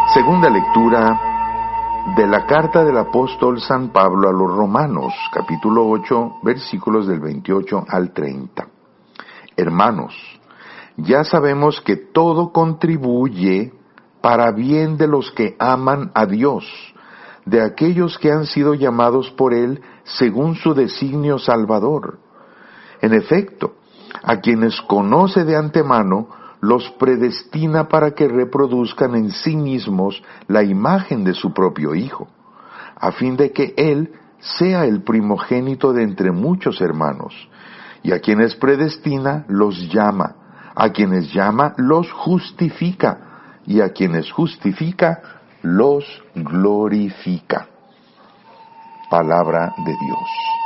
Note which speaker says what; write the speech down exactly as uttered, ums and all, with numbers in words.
Speaker 1: Segunda lectura de la carta del apóstol San Pablo a los Romanos, capítulo ocho, versículos del veintiocho al treinta. Hermanos, ya sabemos que todo contribuye para bien de los que aman a Dios, de aquellos que han sido llamados por Él según su designio salvador. En efecto, a quienes conoce de antemano, los predestina para que reproduzcan en sí mismos la imagen de su propio Hijo, a fin de que Él sea el primogénito de entre muchos hermanos. Y a quienes predestina, los llama, a quienes llama, los justifica, y a quienes justifica, los glorifica. Palabra de Dios.